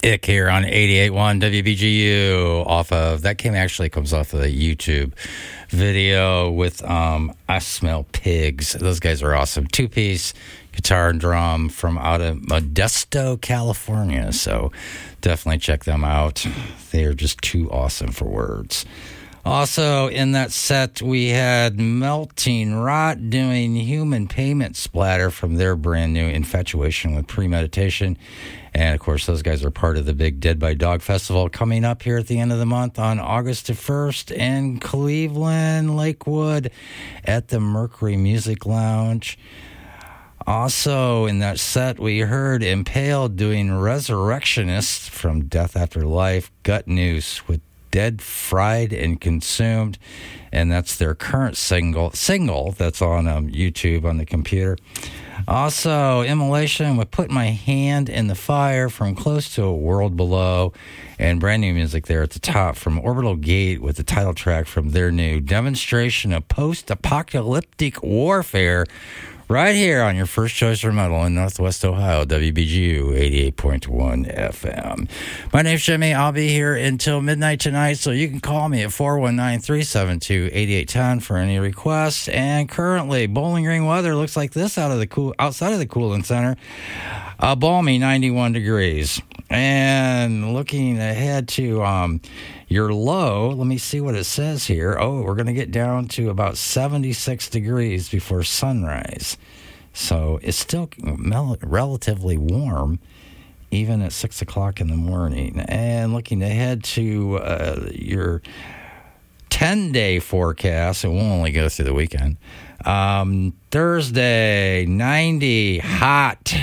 Ick here on 88.1 WBGU comes off of the YouTube video with I Smell Pigs. Those guys are awesome. Two-piece guitar and drum from out of Modesto, California. So definitely check them out. They are just too awesome for words. Also, in that set, we had Melting Rot doing Human Payment Splatter from their brand new Infatuation with Premeditation. And, of course, those guys are part of the big Dead by Dog Festival coming up here at the end of the month on August the 1st in Cleveland, Lakewood at the Mercury Music Lounge. Also, in that set, we heard Impaled doing Resurrectionist from Death After Life, Gut Noose with Dead, Fried, and Consumed. And that's their current single that's on YouTube on the computer. Also, Immolation with Put My Hand in the Fire from Close to a World Below. And brand new music there at the top from Orbital Gate with the title track from their new Demonstration of Post-Apocalyptic Warfare. Right here on your first choice for metal in Northwest Ohio, WBGU 88.1 FM. My name's Jimmy. I'll be here until midnight tonight, so you can call me at 419-372-8810 for any requests. And currently, Bowling Green weather looks like this outside of the Cooling Center. A balmy 91 degrees. And looking ahead to your low, let me see what it says here. Oh, we're going to get down to about 76 degrees before sunrise. So it's still relatively warm, even at 6 o'clock in the morning. And looking ahead to your 10-day forecast, it won't only go through the weekend. Thursday, 90, hot,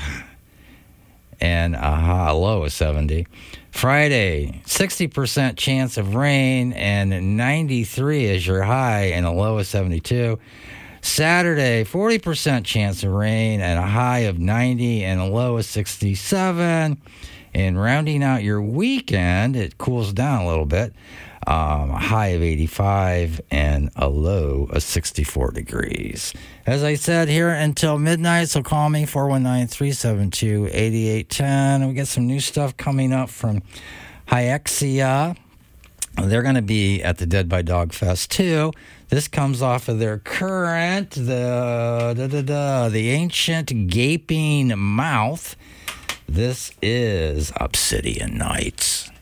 and a low of 70. Friday, 60% chance of rain, and 93 is your high, and a low of 72. Saturday, 40% chance of rain, and a high of 90, and a low of 67. And rounding out your weekend, it cools down a little bit. A high of 85 and a low of 64 degrees. As I said, here until midnight, so call me, 419-372-8810. We got some new stuff coming up from Hyexia. They're going to be at the Dead by Dog Fest, too. This comes off of their current, the Ancient Gaping Mouth. This is Obsidian Nights.